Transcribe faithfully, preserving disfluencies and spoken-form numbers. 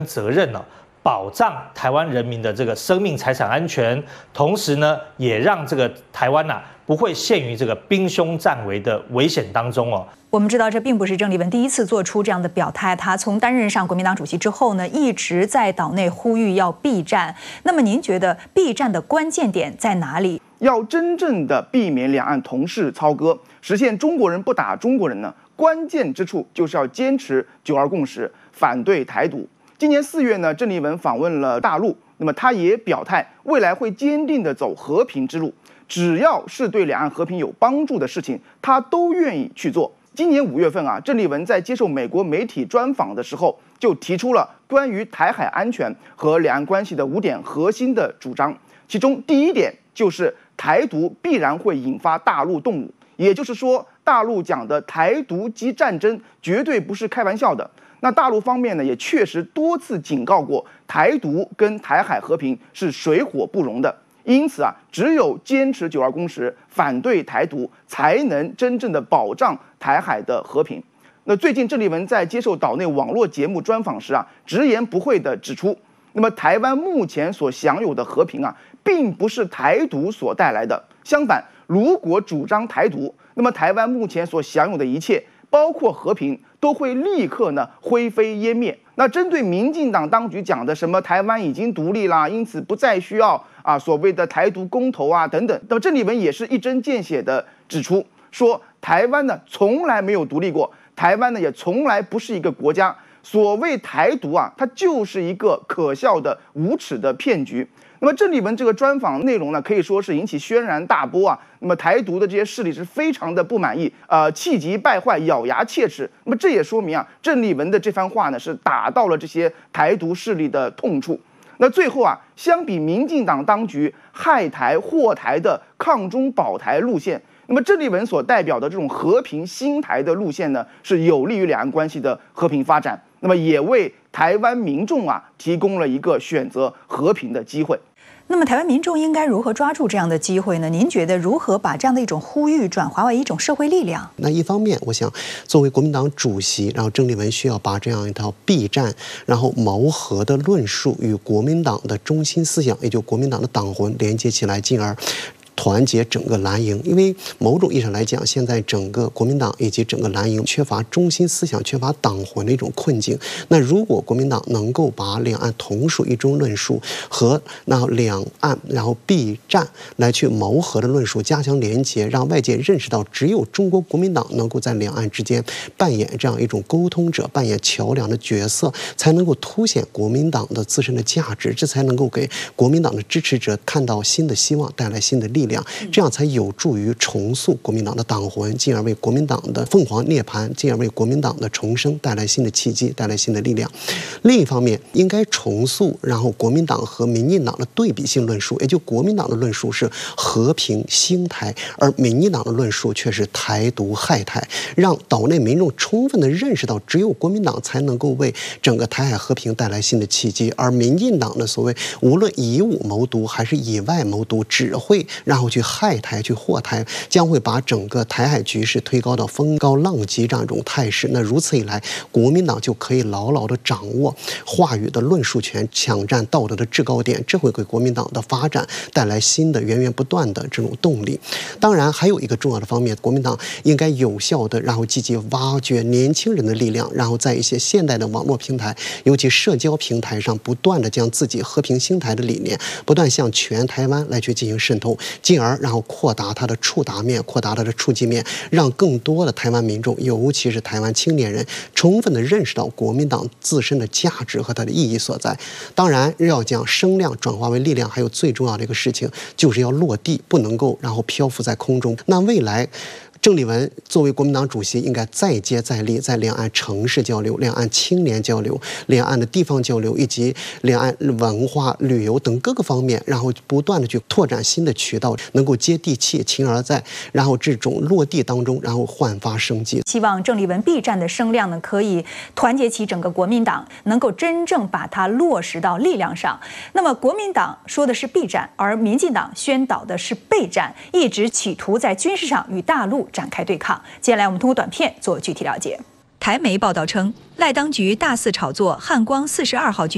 责任呢，保障台湾人民的这个生命财产安全，同时呢，也让这个台湾呐、啊、不会陷于这个兵凶战危的危险当中哦。 我们知道，这并不是郑丽文第一次做出这样的表态。他从担任上国民党主席之后呢，一直在岛内呼吁要避战。那么，您觉得避战的关键点在哪里？ 要真正的避免两岸同室操戈，实现中国人不打中国人呢，关键之处就是要坚持九二共识，反对台独。今年四月呢，郑丽文访问了大陆，那么他也表态，未来会坚定地走和平之路，只要是对两岸和平有帮助的事情，他都愿意去做。今年五月份啊，郑丽文在接受美国媒体专访的时候，就提出了关于台海安全和两岸关系的五点核心的主张。其中第一点就是台独必然会引发大陆动武，也就是说，大陆讲的台独及战争绝对不是开玩笑的。那大陆方面呢，也确实多次警告过，台独跟台海和平是水火不容的。因此啊，只有坚持九二共识，反对台独，才能真正的保障台海的和平。那最近郑丽文在接受岛内网络节目专访时啊，直言不讳地指出，那么台湾目前所享有的和平啊，并不是台独所带来的。相反，如果主张台独，那么台湾目前所享有的一切，包括和平，都会立刻呢灰飞烟灭。那针对民进党当局讲的什么台湾已经独立啦，因此不再需要啊所谓的台独公投啊等等，那么郑丽文也是一针见血的指出，说台湾呢从来没有独立过，台湾呢也从来不是一个国家。所谓台独啊，它就是一个可笑的、无耻的骗局。那么郑丽文这个专访内容呢，可以说是引起轩然大波啊。那么台独的这些势力是非常的不满意，呃，气急败坏，咬牙切齿。那么这也说明啊，郑丽文的这番话呢，是打到了这些台独势力的痛处。那最后啊，相比民进党当局害台祸台的抗中保台路线，那么郑丽文所代表的这种和平兴台的路线呢，是有利于两岸关系的和平发展，那么也为台湾民众啊提供了一个选择和平的机会。 那么台湾民众应该如何抓住这样的机会呢？您觉得如何把这样的一种呼吁转化为一种社会力量？ 那一方面，我想作为国民党主席，然后郑丽文需要把这样一套避战，然后谋和的论述与国民党的中心思想，也就国民党的党魂连接起来，进而团结整个蓝营。因为某种意义上来讲，现在整个国民党以及整个蓝营缺乏中心思想、缺乏党魂的一种困境。那如果国民党能够把两岸同属一中论述和那两岸然后避战来去谋和的论述加强连结，让外界认识到只有中国国民党能够在两岸之间扮演这样一种沟通者、扮演桥梁的角色，才能够凸显国民党的自身的价值，这才能够给国民党的支持者看到新的希望，带来新的力量。这样才有助于重塑国民党的党魂，进而为国民党的凤凰涅槃，进而为国民党的重生带来新的契机，带来新的力量。另一方面，应该重塑然后国民党和民进党的对比性论述，也就国民党的论述是和平兴台，而民进党的论述却是台独害台，让岛内民众充分的认识到，只有国民党才能够为整个台海和平带来新的契机，而民进党的所谓无论以武谋独还是以外谋独，只会然后去害台、去祸台，将会把整个台海局势推高到风高浪急这样一种态势。那如此一来，国民党就可以牢牢地掌握话语的论述权，抢占道德的制高点，这会给国民党的发展带来新的源源不断的这种动力。当然，还有一个重要的方面，国民党应该有效的，然后积极挖掘年轻人的力量，然后在一些现代的网络平台，尤其社交平台上，不断的将自己和平兴台的理念，不断向全台湾来去进行渗透。进而然后扩大它的触达面，扩大它的触及面，让更多的台湾民众，尤其是台湾青年人，充分的认识到国民党自身的价值和它的意义所在。当然，要将声量转化为力量，还有最重要的一个事情，就是要落地，不能够然后漂浮在空中。那未来，郑丽文作为国民党主席，应该再接再厉，在两岸城市交流、两岸青年交流、两岸的地方交流，以及两岸文化、旅游等各个方面，然后不断的去拓展新的渠道，能够接地气、勤而在，然后这种落地当中，然后焕发生机。 希望郑丽文避战的声量呢，可以团结起整个国民党，能够真正把它落实到力量上。那么，国民党说的是避战，而民进党宣导的是备战，一直企图在军事上与大陆展开对抗。接下来我们通过短片做具体了解。台媒报道称，赖当局大肆炒作汉光四十二号军